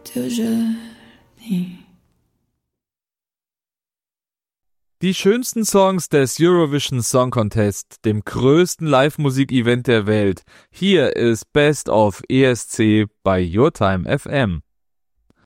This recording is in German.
d'aujourd'hui. Die schönsten Songs des Eurovision Song Contest, dem größten Live-Musik-Event der Welt. Hier ist Best of ESC bei Your Time FM.